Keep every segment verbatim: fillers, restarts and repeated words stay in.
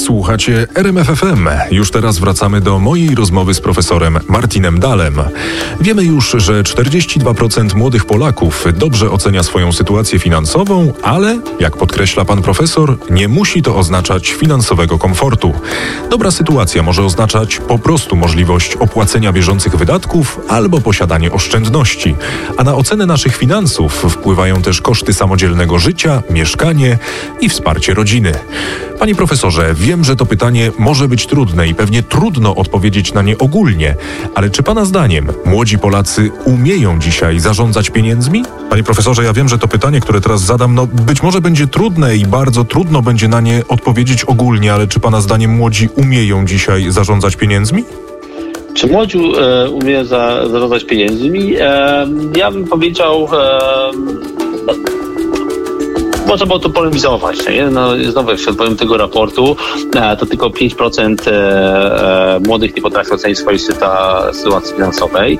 Słuchacie R M F F M. Już teraz wracamy do mojej rozmowy z profesorem Martinem Dahlem. Wiemy już, że czterdzieści dwa procent młodych Polaków dobrze ocenia swoją sytuację finansową, ale, jak podkreśla pan profesor, nie musi to oznaczać finansowego komfortu. Dobra sytuacja może oznaczać po prostu możliwość opłacenia bieżących wydatków albo posiadanie oszczędności. A na ocenę naszych finansów wpływają też koszty samodzielnego życia, mieszkanie i wsparcie rodziny. Panie profesorze, wiem, że to pytanie może być trudne i pewnie trudno odpowiedzieć na nie ogólnie, ale czy pana zdaniem młodzi Polacy umieją dzisiaj zarządzać pieniędzmi? Panie profesorze, ja wiem, że to pytanie, które teraz zadam, no być może będzie trudne i bardzo trudno będzie na nie odpowiedzieć ogólnie, ale czy pana zdaniem młodzi umieją dzisiaj zarządzać pieniędzmi? Czy młodzi e, umieją za, zarządzać pieniędzmi? E, ja bym powiedział... E, Można było to polemizować. Nie? No, znowu, jak się odpowiem tego raportu, to tylko pięć procent młodych nie potrafi ocenić swojej sytuacji finansowej.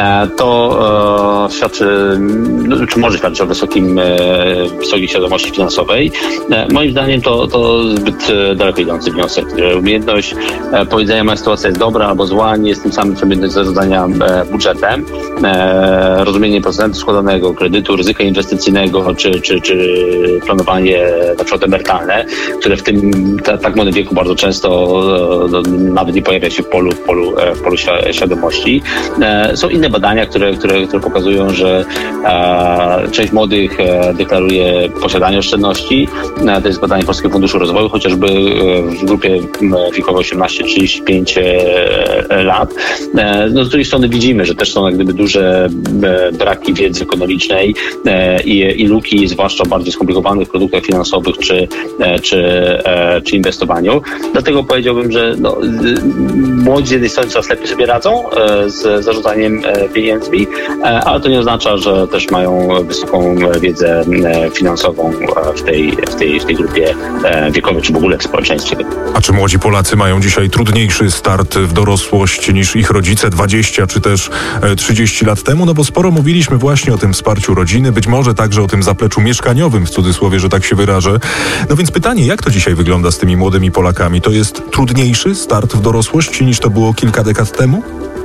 To świadczy, czy może świadczyć o wysokim, wysokiej świadomości finansowej. Moim zdaniem to, to zbyt daleko idący wniosek. Umiejętność powiedzenia, moja sytuacja jest dobra albo zła, nie jest tym samym, co umiejętność zarządzania budżetem. Rozumienie procentu składanego, kredytu, ryzyka inwestycyjnego, czy, czy, czy planowanie na przykład emerytalne, które w tym ta, tak młodym wieku bardzo często no, nawet nie pojawia się w polu, w polu, w polu świadomości. E, są inne badania, które, które, które pokazują, że e, część młodych e, deklaruje posiadanie oszczędności. E, to jest badanie Polskiego Funduszu Rozwoju, chociażby e, w grupie wiekowej osiemnaście do trzydziestu pięciu e, lat. E, no, z drugiej strony widzimy, że też są jak gdyby duże e, braki wiedzy ekonomicznej e, i, i luki, zwłaszcza bardziej skomplikowane w produktach finansowych czy, czy, czy inwestowaniu. Dlatego powiedziałbym, że no, młodzi z jednej strony coraz lepiej sobie radzą z zarządzaniem pieniędzmi, ale to nie oznacza, że też mają wysoką wiedzę finansową w tej, w tej, w tej grupie wiekowej, czy w ogóle w społeczeństwie. A czy młodzi Polacy mają dzisiaj trudniejszy start w dorosłość niż ich rodzice dwadzieścia czy też trzydzieści lat temu? No bo sporo mówiliśmy właśnie o tym wsparciu rodziny, być może także o tym zapleczu mieszkaniowym, w cudzysłowie, że tak się wyrażę. No więc pytanie, jak to dzisiaj wygląda z tymi młodymi Polakami? To jest trudniejszy start w dorosłość niż to było kilka dekad temu?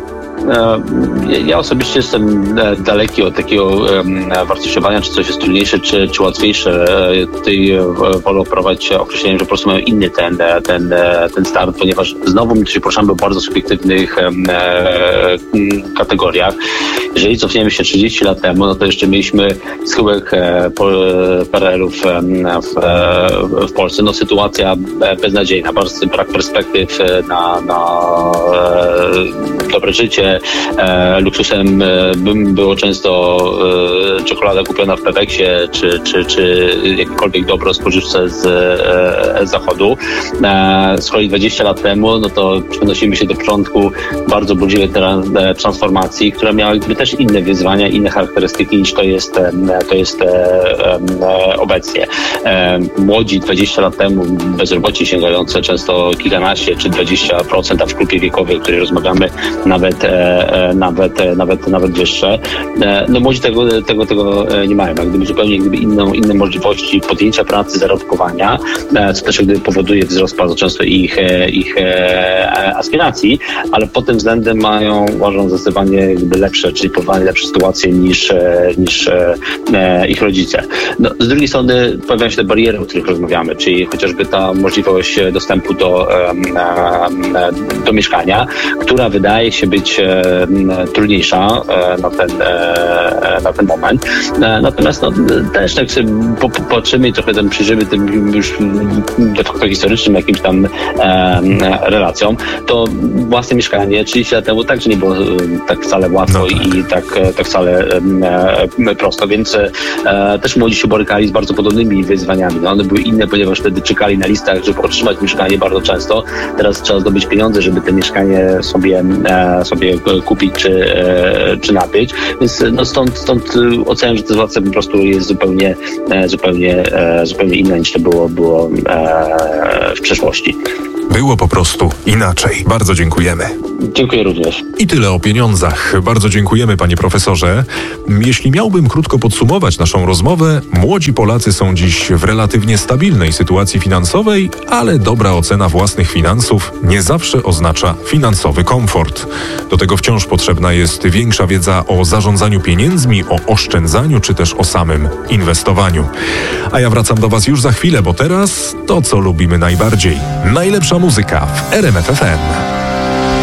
Ja osobiście jestem daleki od takiego wartościowania, czy coś jest trudniejsze, czy, czy łatwiejsze. Tutaj wolę operować określeniem, że po prostu mają inny ten, ten, ten start, ponieważ znowu my tu się poruszamy o bardzo subiektywnych kategoriach. Jeżeli cofniemy się trzydzieści lat temu, no to jeszcze mieliśmy schyłek P R L-ów w, w Polsce. No sytuacja beznadziejna, bardzo brak perspektyw na, na dobre życie. E, luksusem e, było często e, czekolada kupiona w Peweksie, czy, czy, czy jakiekolwiek dobro spożywcze z e, zachodu. E, z kolei dwadzieścia lat temu, no to przenosimy się do początku bardzo burzliwej transformacji, która miała jakby też inne wyzwania, inne charakterystyki niż to jest, e, to jest e, e, obecnie. E, młodzi dwadzieścia lat temu, bezrobocie sięgające często kilkanaście czy dwadzieścia procent, a w grupie wiekowej, o której rozmawiamy, nawet e, nawet, nawet, nawet wyższe. No młodzi tego, tego, tego nie mają. Jak gdyby zupełnie gdyby inną, inne możliwości podjęcia pracy, zarobkowania, co też jak gdyby powoduje wzrost bardzo często ich, ich aspiracji, ale pod tym względem mają, uważam, zdecydowanie jakby lepsze, czyli powołanie lepsze sytuacje niż, niż ich rodzice. No, z drugiej strony pojawiają się te bariery, o których rozmawiamy, czyli chociażby ta możliwość dostępu do, do mieszkania, która wydaje się być trudniejsza na ten, na ten moment. Natomiast no, też jak sobie popatrzymy i trochę ten przyjrzymy tym już de facto historycznym jakimś tam relacjom, to własne mieszkanie trzydzieści lat temu także nie było tak wcale łatwo no tak. i tak, tak wcale prosto, więc też młodzi się borykali z bardzo podobnymi wyzwaniami. No, one były inne, ponieważ wtedy czekali na listach, żeby otrzymać mieszkanie bardzo często. Teraz trzeba zdobyć pieniądze, żeby te mieszkanie sobie, sobie kupić czy, czy nabyć. Więc no stąd, stąd oceniam, że ta sytuacja po prostu jest zupełnie, zupełnie, zupełnie inna niż to było, było w przeszłości. Było po prostu inaczej. Bardzo dziękujemy. Dziękuję również. I tyle o pieniądzach. Bardzo dziękujemy, panie profesorze. Jeśli miałbym krótko podsumować naszą rozmowę, młodzi Polacy są dziś w relatywnie stabilnej sytuacji finansowej, ale dobra ocena własnych finansów nie zawsze oznacza finansowy komfort. Do tego wciąż potrzebna jest większa wiedza o zarządzaniu pieniędzmi, o oszczędzaniu czy też o samym inwestowaniu. A ja wracam do was już za chwilę, bo teraz to, co lubimy najbardziej. Najlepsza muzyka w R M F F M.